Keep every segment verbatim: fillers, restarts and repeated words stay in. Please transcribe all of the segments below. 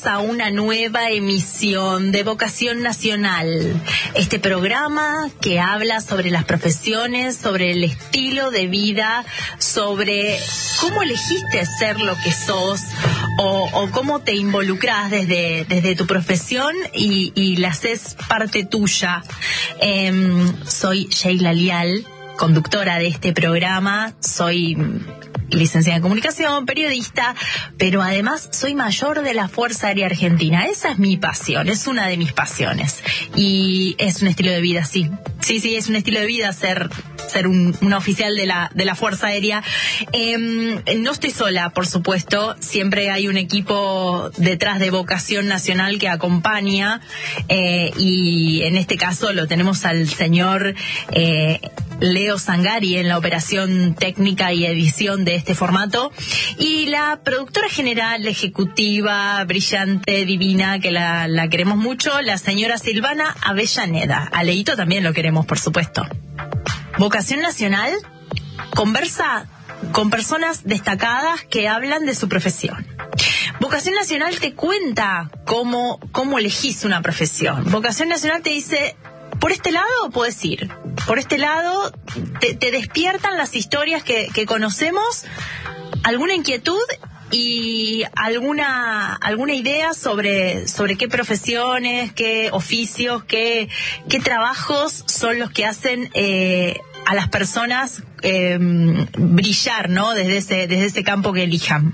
bienvenidos a una nueva emisión de Vocación Nacional, este programa que habla sobre las profesiones, sobre el estilo de vida, sobre cómo elegiste ser lo que sos o, o cómo te involucras desde, desde tu profesión y, y la haces parte tuya. Eh, soy Sheila Lial, conductora de este programa, soy licenciada en comunicación, periodista, pero además soy mayor de la Fuerza Aérea Argentina. Esa es mi pasión, es una de mis pasiones. Y es un estilo de vida, sí. Sí, sí, es un estilo de vida ser ser un, una oficial de la de la Fuerza Aérea. Eh, no estoy sola, por supuesto. Siempre hay un equipo detrás de Vocación Nacional que acompaña. Eh, y en este caso lo tenemos al señor eh, Leo Zangari en la operación técnica y edición de este formato, y la productora general, ejecutiva, brillante, divina, que la, la queremos mucho, la señora Silvana Avellaneda. A Leito también lo queremos, por supuesto. Vocación Nacional conversa con personas destacadas que hablan de su profesión. Vocación Nacional te cuenta cómo, cómo elegís una profesión. Vocación Nacional te dice: por este lado puedes ir, por este lado te, te despiertan las historias que, que conocemos, alguna inquietud y alguna alguna idea sobre sobre qué profesiones, qué oficios, qué qué trabajos son los que hacen eh, a las personas eh, brillar, ¿no? Desde ese desde ese campo que elijan.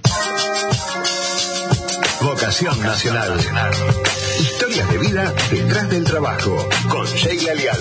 Vocación Nacional. Historias de vida detrás del trabajo, con Sheila Lial.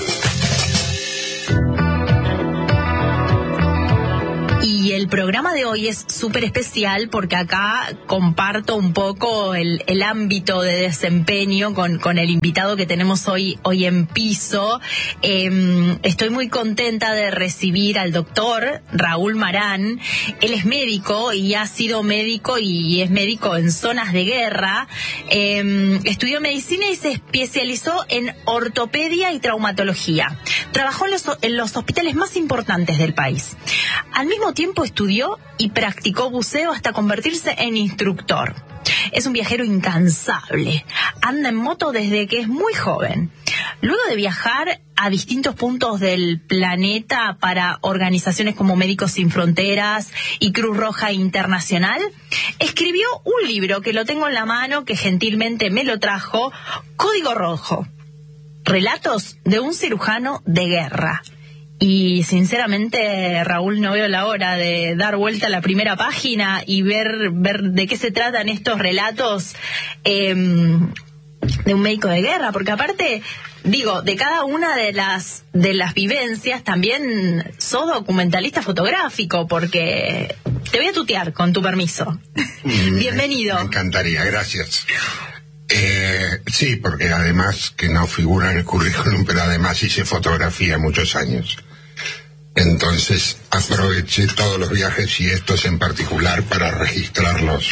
Y el programa de hoy es súper especial porque acá comparto un poco el, el ámbito de desempeño con, con el invitado que tenemos hoy, hoy en piso. Eh, estoy muy contenta de recibir al doctor Raúl Marán. Él es médico y ha sido médico y es médico en zonas de guerra. Eh, estudió medicina y se especializó en ortopedia y traumatología. Trabajó en los, en los hospitales más importantes del país. Al mismo tiempo estudió y practicó buceo hasta convertirse en instructor. Es un viajero incansable. Anda en moto desde que es muy joven. Luego de viajar a distintos puntos del planeta para organizaciones como Médicos Sin Fronteras y Cruz Roja Internacional, escribió un libro que lo tengo en la mano, que gentilmente me lo trajo, Código Rojo. Relatos de un cirujano de guerra. Y sinceramente, Raúl, no veo la hora de dar vuelta a la primera página y ver ver de qué se tratan estos relatos eh, de un médico de guerra, porque aparte, digo, de cada una de las de las vivencias también sos documentalista fotográfico, porque te voy a tutear, con tu permiso. Mm, Bienvenido. Me encantaría, gracias. Eh, sí, porque además, que no figura en el currículum, pero además hice fotografía muchos años. Entonces aproveché todos los viajes, y estos en particular, para registrarlos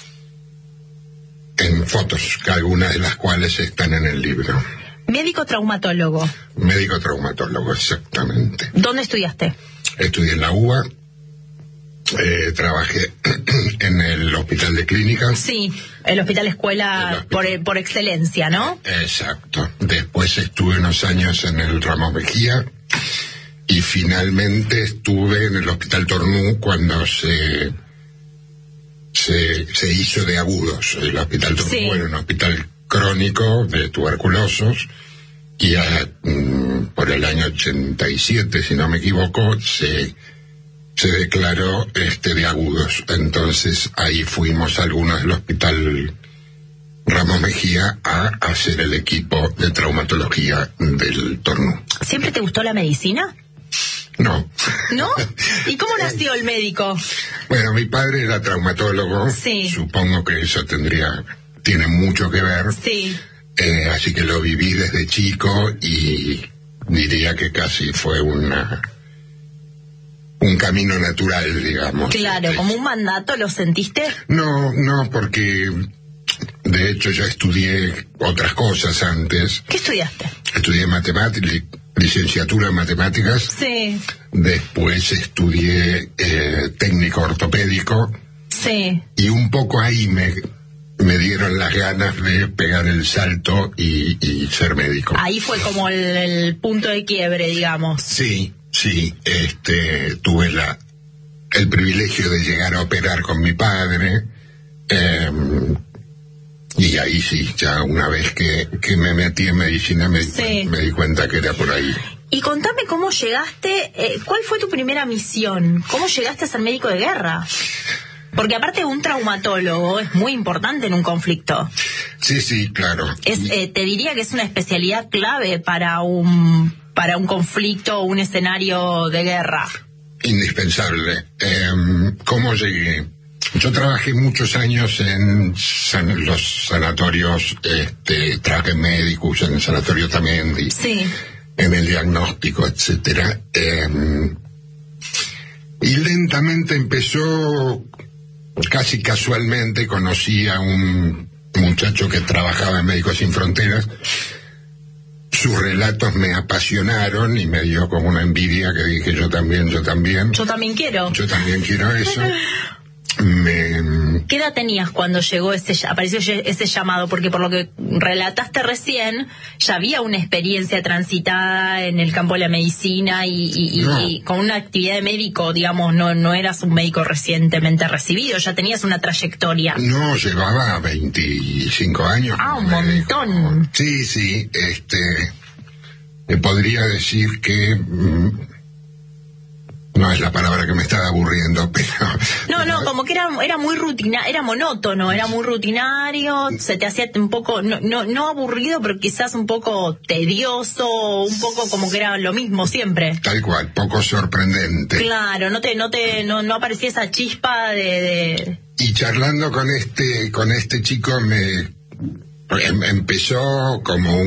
en fotos, que algunas de las cuales están en el libro. Médico traumatólogo. Médico traumatólogo, exactamente. ¿Dónde estudiaste? Estudié en la U B A. Eh, trabajé en el Hospital de Clínicas. Sí, el Hospital Escuela, el hospital. Por, por excelencia, ¿no? Exacto. Después estuve unos años en el Ramos Mejía y finalmente estuve en el Hospital Tornú cuando se se, se hizo de agudos. El Hospital Tornú sí. Era un hospital crónico de tuberculosos y a, mm, por el año ochenta y siete, si no me equivoco, se se declaró este de agudos. Entonces ahí fuimos algunos del Hospital Ramos Mejía a hacer el equipo de traumatología del Tornú. ¿Siempre te gustó la medicina? No. ¿No? ¿Y cómo nació el médico? Bueno, mi padre era traumatólogo. Sí. Supongo que eso tendría, tiene mucho que ver. Sí. Eh, así que lo viví desde chico y diría que casi fue una... un camino natural, digamos. Claro, ¿como un mandato lo sentiste? No, no, porque de hecho yo estudié otras cosas antes. ¿Qué estudiaste? Estudié matemáticas, licenciatura en matemáticas. Sí. Después estudié eh, técnico ortopédico. Sí. Y un poco ahí me me dieron las ganas de pegar el salto y, y ser médico. Ahí fue como el, el punto de quiebre, digamos. Sí, sí, este, tuve la, el privilegio de llegar a operar con mi padre, eh, y ahí sí, ya una vez que, que me metí en medicina me, Sí. me di cuenta que era por ahí. Y contame cómo llegaste, eh, ¿cuál fue tu primera misión? ¿Cómo llegaste a ser médico de guerra? Porque aparte un traumatólogo es muy importante en un conflicto. Sí, sí, claro. Es, eh, te diría que es una especialidad clave para un para un conflicto o un escenario de guerra. Indispensable. Eh, ¿Cómo llegué? Yo trabajé muchos años en san, los sanatorios, este, trabajé en Medicus, en el sanatorio Tamendi, Sí. en el diagnóstico, etcétera. Eh, y lentamente empezó, casi casualmente, conocí a un muchacho que trabajaba en Médicos Sin Fronteras. Sus relatos me apasionaron y me dio como una envidia que dije yo también, yo también. Yo también quiero. Yo también quiero eso. Me... ¿Qué edad tenías cuando llegó ese apareció ese llamado? Porque por lo que relataste recién, ya había una experiencia transitada en el campo de la medicina y, y, No. y con una actividad de médico, digamos, no no eras un médico recientemente recibido, ya tenías una trayectoria. No, llevaba veinticinco años. Ah, un médico. montón. Sí, sí, este... Te podría decir que... mm, no es la palabra que me estaba aburriendo, pero... No, no, como que era era muy rutina, era monótono, era muy rutinario, se te hacía un poco, no, no, no aburrido, pero quizás un poco tedioso, un poco como que era lo mismo siempre. Tal cual, poco sorprendente. Claro, no te, no te, no, no aparecía esa chispa de, de... Y charlando con este, con este chico me em- empezó como